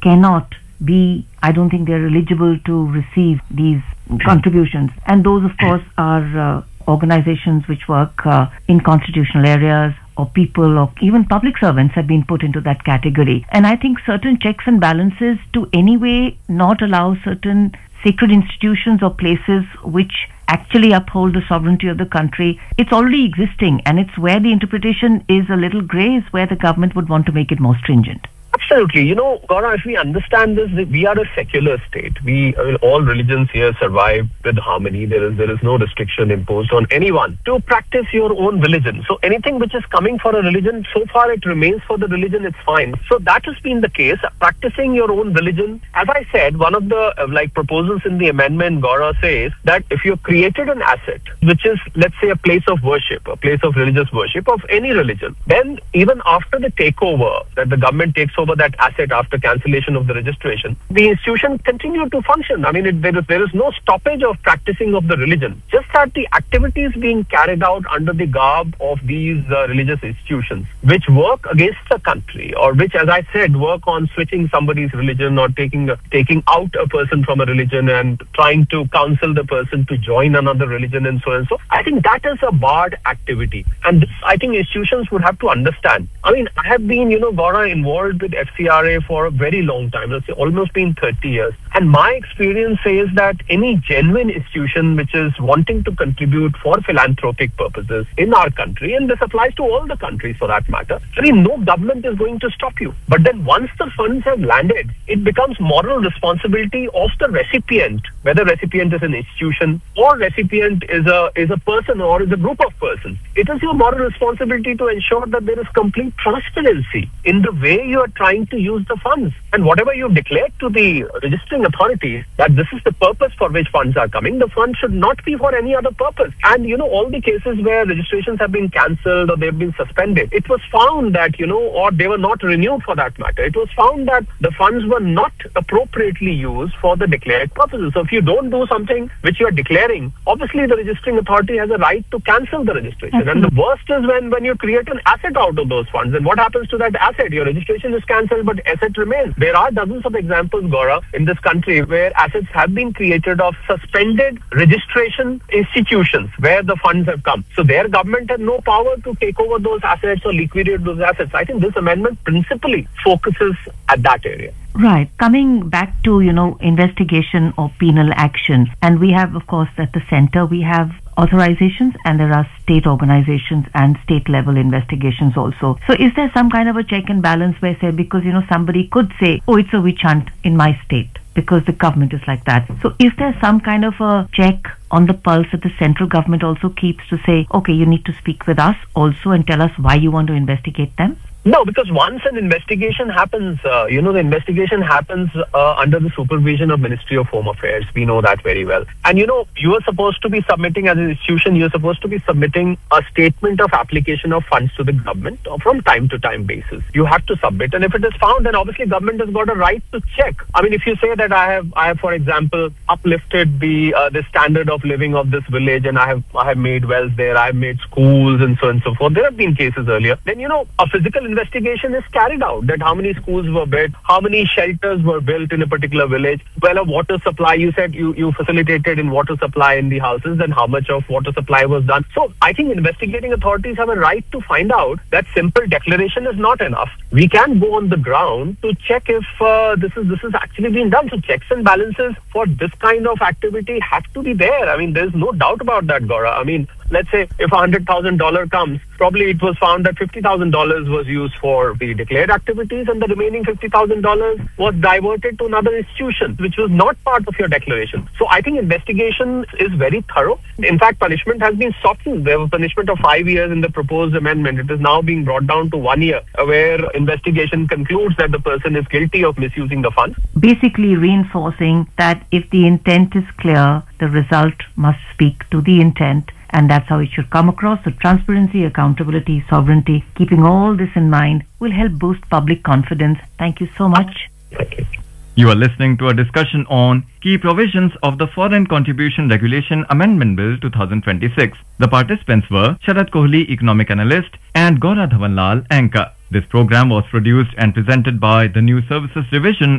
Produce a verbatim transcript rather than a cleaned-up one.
cannot be, I don't think they're eligible to receive these contributions. And those, of course, are uh, organizations which work uh, in constitutional areas, or people or even public servants have been put into that category. And I think certain checks and balances to anyway not allow certain sacred institutions or places which actually uphold the sovereignty of the country, it's already existing, and it's where the interpretation is a little grey, is where the government would want to make it more stringent. Absolutely. You know, Gaura, if we understand this, we are a secular state. We, I mean, all religions here survive with harmony. There is there is no restriction imposed on anyone to practice your own religion. So anything which is coming for a religion, so far it remains for the religion, it's fine. So that has been the case. Practicing your own religion, as I said, one of the uh, like proposals in the amendment, Gaura, says that if you created an asset, which is, let's say, a place of worship, a place of religious worship of any religion, then even after the takeover, that the government takes over that asset after cancellation of the registration, the institution continued to function. I mean, it, there, is, there is no stoppage of practicing of the religion. Just that the activities being carried out under the garb of these uh, religious institutions, which work against the country, or which, as I said, work on switching somebody's religion or taking uh, taking out a person from a religion and trying to counsel the person to join another religion and so and so. I think that is a barred activity. And this, I think institutions would have to understand. I mean, I have been, you know, Gaura, involved with F C R A for a very long time. Let's say almost been thirty years. And my experience says that any genuine institution which is wanting to contribute for philanthropic purposes in our country, and this applies to all the countries for that matter, I mean, no government is going to stop you. But then once the funds have landed, it becomes moral responsibility of the recipient, whether recipient is an institution or recipient is a is a person or is a group of persons. It is your moral responsibility to ensure that there is complete transparency in the way you are trying to use the funds. And whatever you declare to the registering authorities that this is the purpose for which funds are coming, the funds should not be for any other purpose. And, you know, all the cases where registrations have been cancelled or they've been suspended, it was found that, you know, or they were not renewed for that matter, it was found that the funds were not appropriately used for the declared purposes. So if you don't do something which you are declaring, obviously the registering authority has a right to cancel the registration. And the worst is when, when you create an asset out of those funds. And what happens to that asset? Your registration is cancelled, but asset remains. There are dozens of examples, Gaura, in this country where assets have been created of suspended registration institutions where the funds have come. So their government had no power to take over those assets or liquidate those assets. I think this amendment principally focuses at that area. Right. Coming back to, you know, investigation or penal action, and we have, of course, at the center, we have authorizations, and there are state organizations and state level investigations also. So is there some kind of a check and balance where, say, because, you know, somebody could say, oh, it's a witch hunt in my state because the government is like that. So is there some kind of a check on the pulse that the central government also keeps to say, okay, you need to speak with us also and tell us why you want to investigate them? No, because once an investigation happens, uh, you know, the investigation happens uh, under the supervision of Ministry of Home Affairs. We know that very well. And, you know, you are supposed to be submitting, as an institution, you're supposed to be submitting a statement of application of funds to the government from time to time basis. You have to submit. And if it is found, then obviously government has got a right to check. I mean, if you say that I have, I have, for example, uplifted the uh, the standard of living of this village, and I have, I have made wells there, I have made schools and so on and so forth. There have been cases earlier. Then, you know, a physical investigation is carried out, that how many schools were built, how many shelters were built in a particular village, well, a water supply, you said you, you facilitated in water supply in the houses, and how much of water supply was done. So I think investigating authorities have a right to find out that simple declaration is not enough. We can go on the ground to check if uh, this is this is actually being done. So checks and balances for this kind of activity have to be there. I mean, there's no doubt about that, Gaura. I mean, let's say if one hundred thousand dollars comes, probably it was found that fifty thousand dollars was used for the declared activities, and the remaining fifty thousand dollars was diverted to another institution, which was not part of your declaration. So I think investigation is very thorough. In fact, punishment has been softened. There was punishment of five years in the proposed amendment. It is now being brought down to one year, where investigation concludes that the person is guilty of misusing the funds. Basically reinforcing that if the intent is clear, the result must speak to the intent. And that's how it should come across. So transparency, accountability, sovereignty, keeping all this in mind will help boost public confidence. Thank you so much. Thank you. You are listening to a discussion on key provisions of the Foreign Contribution Regulation Amendment Bill twenty twenty-six. The participants were Sharad Kohli, economic analyst, and Gaura Dhawanlal, anchor. This program was produced and presented by the News Services Division